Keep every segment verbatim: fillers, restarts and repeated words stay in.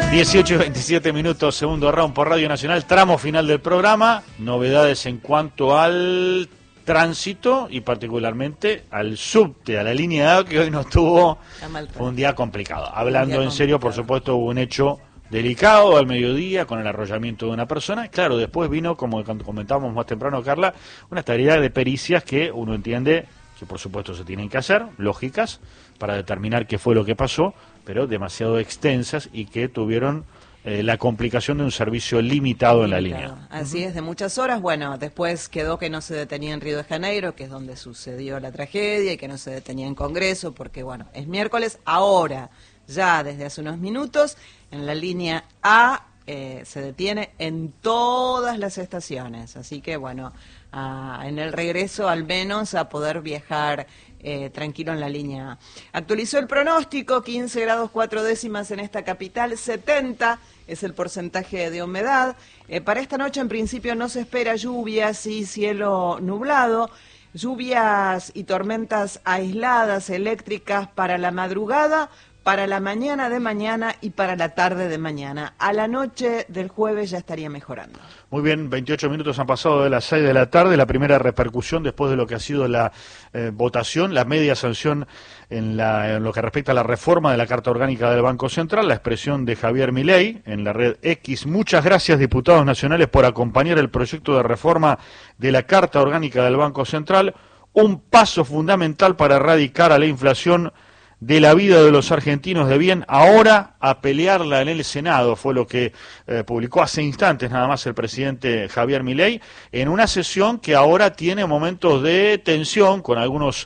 dieciocho y veintisiete minutos, segundo round por Radio Nacional, tramo final del programa. Novedades en cuanto al tránsito y particularmente al subte, a la línea A, que hoy nos tuvo un día complicado. Hablando día en serio, complicado. Por supuesto, hubo un hecho delicado al mediodía con el arrollamiento de una persona. Claro, después vino, como comentábamos más temprano, Carla, una tarea de pericias que uno entiende que por supuesto se tienen que hacer, lógicas, para determinar qué fue lo que pasó, pero demasiado extensas y que tuvieron eh, la complicación de un servicio limitado, limitado en la línea. Así uh-huh. es, de muchas horas. Bueno, después quedó que no se detenía en Río de Janeiro, que es donde sucedió la tragedia, y que no se detenía en Congreso, porque bueno, es miércoles. Ahora, ya desde hace unos minutos, en la línea A eh, se detiene en todas las estaciones. Así que bueno, a, en el regreso al menos a poder viajar Eh, tranquilo en la línea A. Actualizó el pronóstico, quince grados cuatro décimas en esta capital, setenta es el porcentaje de humedad. Eh, para esta noche en principio no se espera lluvias y cielo nublado, lluvias y tormentas aisladas eléctricas para la madrugada, para la mañana de mañana y para la tarde de mañana. A la noche del jueves ya estaría mejorando. Muy bien, veintiocho minutos han pasado de las seis de la tarde, la primera repercusión después de lo que ha sido la eh, votación, la media sanción en, la, en lo que respecta a la reforma de la Carta Orgánica del Banco Central, la expresión de Javier Milei en la red X. Muchas gracias, diputados nacionales, por acompañar el proyecto de reforma de la Carta Orgánica del Banco Central, un paso fundamental para erradicar a la inflación de la vida de los argentinos de bien, ahora a pelearla en el Senado, fue lo que eh, publicó hace instantes nada más el presidente Javier Milei, en una sesión que ahora tiene momentos de tensión, con algunos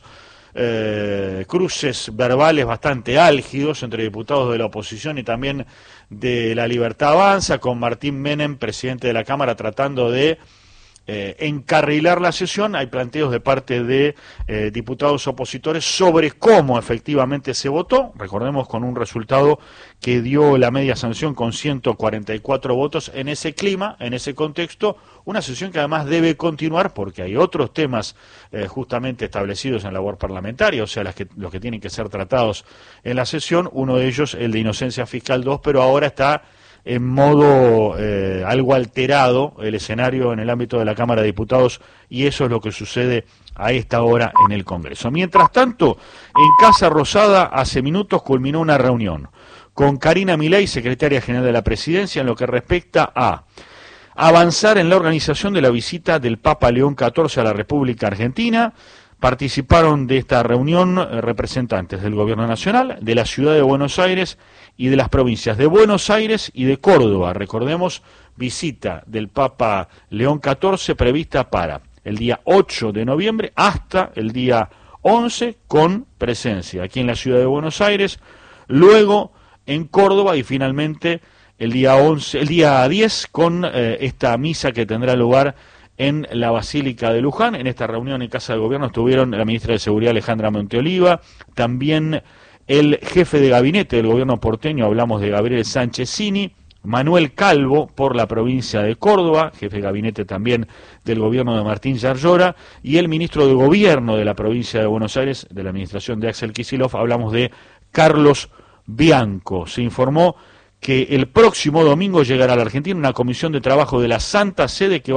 eh, cruces verbales bastante álgidos entre diputados de la oposición y también de La Libertad Avanza, con Martín Menem, presidente de la Cámara, tratando de Eh, encarrilar la sesión. Hay planteos de parte de eh, diputados opositores sobre cómo efectivamente se votó, recordemos con un resultado que dio la media sanción con ciento cuarenta y cuatro votos. En ese clima, en ese contexto, una sesión que además debe continuar porque hay otros temas eh, justamente establecidos en la labor parlamentaria, o sea, las que, los que tienen que ser tratados en la sesión, uno de ellos el de inocencia fiscal dos, pero ahora está en modo eh, algo alterado el escenario en el ámbito de la Cámara de Diputados, y eso es lo que sucede a esta hora en el Congreso. Mientras tanto, en Casa Rosada hace minutos culminó una reunión con Karina Milei, secretaria general de la Presidencia, en lo que respecta a avanzar en la organización de la visita del Papa León catorce a la República Argentina. Participaron de esta reunión representantes del Gobierno Nacional, de la Ciudad de Buenos Aires y de las provincias de Buenos Aires y de Córdoba. Recordemos, visita del Papa León catorce prevista para el día ocho de noviembre hasta el día once, con presencia aquí en la Ciudad de Buenos Aires, luego en Córdoba y finalmente el día once, el día diez con eh, esta misa que tendrá lugar en la Basílica de Luján. En esta reunión en Casa de Gobierno estuvieron la ministra de Seguridad Alejandra Monteoliva, también el jefe de gabinete del gobierno porteño, hablamos de Gabriel Sánchezini, Manuel Calvo por la provincia de Córdoba, jefe de gabinete también del gobierno de Martín Yarlora, y el ministro de Gobierno de la provincia de Buenos Aires, de la administración de Axel Kicillof, hablamos de Carlos Bianco. Se informó que el próximo domingo llegará a la Argentina una comisión de trabajo de la Santa Sede que va